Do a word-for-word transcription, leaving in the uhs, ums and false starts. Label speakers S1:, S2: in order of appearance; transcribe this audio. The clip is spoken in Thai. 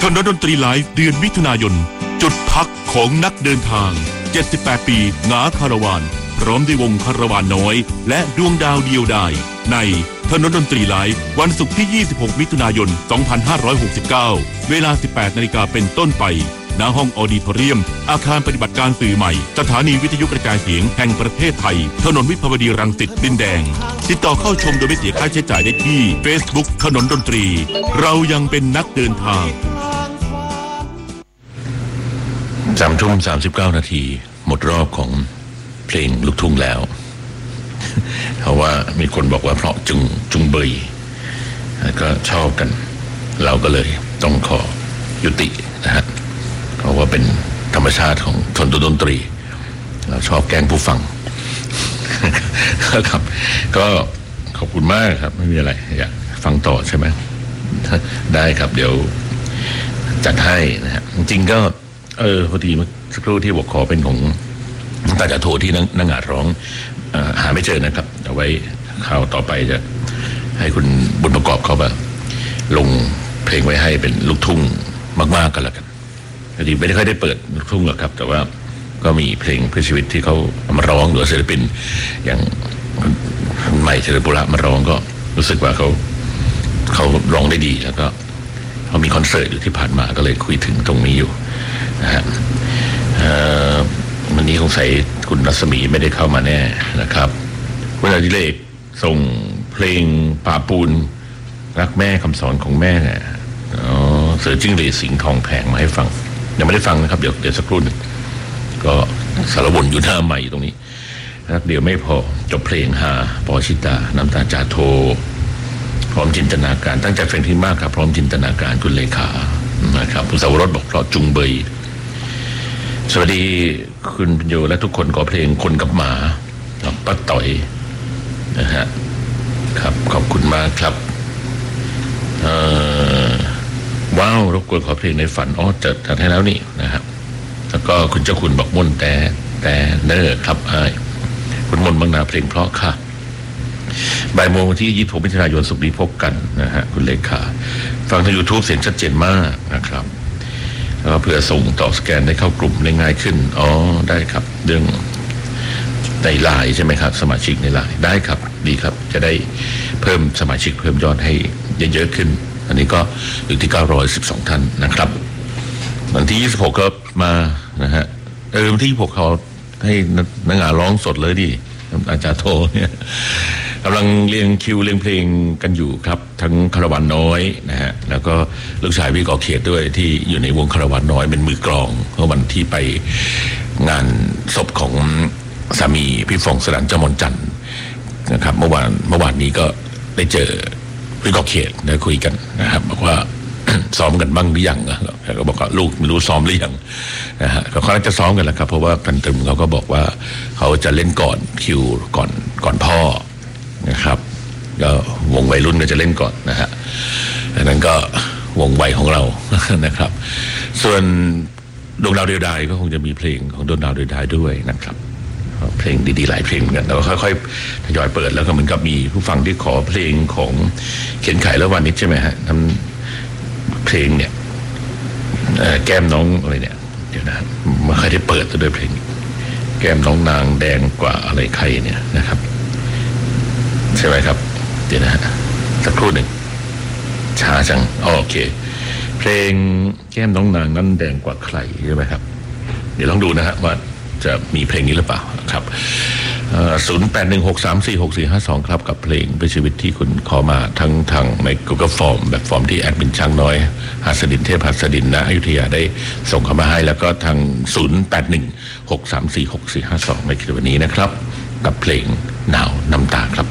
S1: ถนนดนตรีไลฟ์เดือนมิถุนายนจุดพักของนักเดินทางเจ็ดสิบแปดปีงาคาราวานพร้อมด้วยวงคาราวานน้อยและดวงดาวเดียวดายในถนนดนตรีไลฟ์วันศุกร์ที่ยี่สิบหกมิถุนายนสองพันห้าร้อยหกสิบเก้าเวลา สิบแปดนาฬิกาเป็นต้นไปณห้องออดิทอเรียมอาคารปฏิบัติการสื่อใหม่สถานีวิทยุกระจายเสียงแห่งประเทศไทยถนนวิภาวดีรังสิตดินแดงติดต่อเข้าชมโดยไม่เสียค่าใช้จ่ายได้ที่ Facebook ถนนดนตรีเรายังเป็นนักเดินทาง
S2: สามทุ่มสามสิบเก้านาทีหมดรอบของเพลงลูกทุ่งแล้วเพราะว่ามีคนบอกว่าเพราะจุงจุงเบยก็ชอบกันเราก็เลยต้องขอยุตินะฮะเพราะว่าเป็นธรรมชาติของทนดนตรีเราชอบแกล้งผู้ฟังครับก็ขอบคุณมากครับไม่มีอะไรอยากฟังต่อใช่ไหมได้ครับเดี๋ยวจัดให้นะฮะจริงๆก็เออพอดีเมื่อสักครู่ที่บอกขอเป็นของตาจ่าโทที่นางงาร้องหาไม่เจอนะครับเอาไว้ข่าวต่อไปจะให้คุณบุญประกอบเขาแบบลงเพลงไว้ให้เป็นลูกทุ่งมากๆกันแล้วกันพอดีไม่ได้ค่อยได้เปิดลูกทุ่งหรอกครับแต่ว่าก็มีเพลงเพื่อชีวิตที่เขามาร้องหรือศิลปินอย่างใหม่เฉลิมบุระมาร้องก็รู้สึกว่าเขาเขาร้องได้ดีแล้วก็เขามีคอนเสิร์ตอยู่ที่ผ่านมาก็เลยคุยถึงตรงนี้อยู่นะฮะวันนี้คงใส่คุณรัศมีไม่ได้เข้ามาแน่นะครับคุณอดิเรกส่งเพลงป่าปูนรักแม่คำสอนของแม่เนี่ยอ๋อเสือจิ้งหรีดสิงห์ทองแผงมาให้ฟังยังไม่ได้ฟังนะครับเดี๋ยวเดี๋ยวสักครู่นึงก็สารวนอยู่หน้าใหม่ตรงนี้นะเดี๋ยวไม่พอจบเพลงหาปอชิตาน้ำตาจ่าโทพร้อมจินตนาการตั้งใจเพลงที่มากครับพร้อมจินตนาการคุณเลขานะครับคุณสาวรสบอกเพราะจุงเบยสวัสดีคุณพิญโยและทุกคนขอเพลงคนกับหมาป้าต่อยนะฮะครับขอบคุณมากครับว้าวรบกวนขอเพลงในฝันอ๋อจัดจัดให้แล้วนี่นะครับแล้วก็คุณเจ้าคุณบอกม่นแต่แต่เนอร์ครับไอ้คุณมนบางนาเพลงเพราะค่ะบ่ายโมงที่ยี่สิบหกมิถุนายนศุกร์นี้พบกันนะฮะคุณเลขาฟังทาง YouTube เสียงชัดเจนมากนะครับแล้วเพื่อส่งต่อสแกนได้เข้ากลุ่มได้ง่ายขึ้นอ๋อได้ครับเรื่องในไลน์ใช่ไหมครับสมาชิกในไลน์ได้ครับดีครับจะได้เพิ่มสมาชิกเพิ่มยอดให้เยอะๆขึ้นอันนี้ก็อยู่ที่เก้าร้อยสิบสองท่านนะครับวันที่ยี่สิบหกก็มานะฮะเออวันที่ยี่สิบหกเขาให้นักงานร้องสดเลยดิอาจารย์โทเนี่ยกำลังเรียงคิวเรียงเพลงกันอยู่ครับทั้งคาราวานน้อยนะฮะแล้วก็ลูกชายพี่ก่อเขตด้วยที่อยู่ในวงคาราวานน้อยเป็นมือกลองเมื่อวันที่ไปงานศพของสามีพี่ฟองสลันจมนจันทร์นะครับเมื่อวานเมื่อวานนี้ก็ได้เจอพี่ก่อเขตได้คุยกันนะครับบอกว่า ซ้อมกันบ้างหรือยังแล้วก็บอกว่าลูกไม่รู้ซ้อมหรือยังนะฮะเขาเขาจะซ้อมกันแล้วครับเพราะว่าพันตึมเขาก็บอกว่าเขาจะเล่นก่อนคิวก่อนก่อนพ่อนะครับก็วงวัยรุ่นก็จะเล่นก่อนนะฮะดังนั้นก็วงวัยของเรานะครับส่วนดวงดาวเดียวดายก็คงจะมีเพลงของดวงดาวเดียวดายด้วยนะครับเพลงดีๆหลายเพลงกันแต่ว่าค่อยๆทยอยเปิดแล้วก็เหมือนกับมีผู้ฟังที่ขอเพลงของเขียนไข่และวานิชใช่ไหมฮะทำเพลงเนี่ยแก้มน้องอะไรเนี่ยเดี๋ยวนะไม่เคยได้เปิดด้วยเพลงแก้มน้องนางแดงกว่าอะไรใครเนี่ยนะครับใช่ไหมครับเดี๋ยวนะฮะสักครู่หนึ่งช้าจังโอเคเพลงแก้มน้องนางนั้นแดงกว่าใครใช่ไหมครับเดี๋ยวลองดูนะฮะว่าจะมีเพลงนี้หรือเปล่าครับศูนย์แปดหนึ่งหกสามสี่หกสี่ห้าสองครับกับเพลงเป็นชีวิตที่คุณขอมาทั้งทางใน Google Form แบบฟอร์มที่แอดมินช่างน้อยหัสดินเทพหัสดินนะอยุธยาได้ส่งเข้ามาให้แล้วก็ทางศูนย์แปดหนึ่งหกสามสี่หกสี่ห้าสองในคลิปวันนี้นะครับกับเพลงหนาวน้ำตาครับ